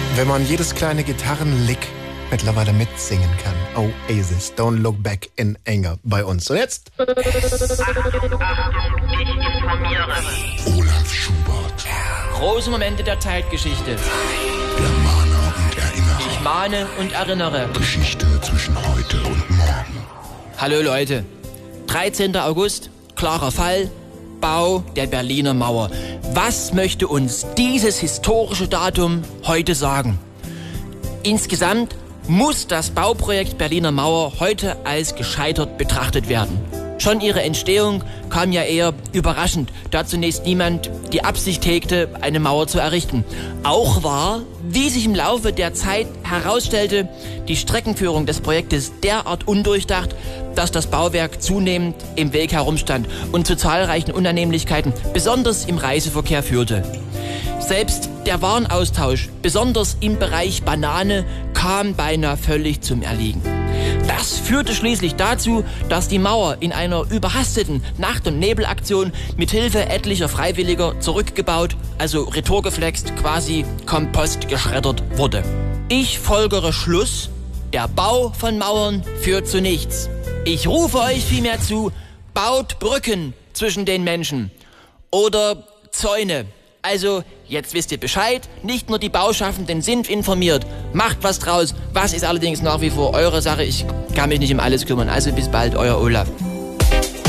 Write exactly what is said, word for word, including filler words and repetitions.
Wenn man jedes kleine Gitarrenlick mittlerweile mitsingen kann. Oasis, Don't Look Back in Anger bei uns. Und jetzt? Achtung, Achtung, ich informiere. Olaf Schubert. Große Momente der Zeitgeschichte. Der Mahner und Erinnerer. Ich mahne und erinnere. Geschichte zwischen heute und morgen. Hallo Leute. dreizehnter August, klarer Fall, Bau der Berliner Mauer. Was möchte uns dieses historische Datum heute sagen? Insgesamt muss das Bauprojekt Berliner Mauer heute als gescheitert betrachtet werden. Schon ihre Entstehung kam ja eher überraschend, da zunächst niemand die Absicht hegte, eine Mauer zu errichten. Auch war, wie sich im Laufe der Zeit herausstellte, die Streckenführung des Projektes derart undurchdacht, dass das Bauwerk zunehmend im Weg herumstand und zu zahlreichen Unannehmlichkeiten, besonders im Reiseverkehr, führte. Selbst der Warenaustausch, besonders im Bereich Banane, kam beinahe völlig zum Erliegen. Das führte schließlich dazu, dass die Mauer in einer überhasteten Nacht- und Nebelaktion mit Hilfe etlicher Freiwilliger zurückgebaut, also retorgeflext, quasi Kompost geschreddert wurde. Ich folgere Schluss, der Bau von Mauern führt zu nichts. Ich rufe euch vielmehr zu, baut Brücken zwischen den Menschen oder Zäune. Also, jetzt wisst ihr Bescheid, nicht nur die Bauschaffenden sind informiert, macht was draus, was ist allerdings nach wie vor eure Sache, ich kann mich nicht um alles kümmern, also bis bald, euer Olaf.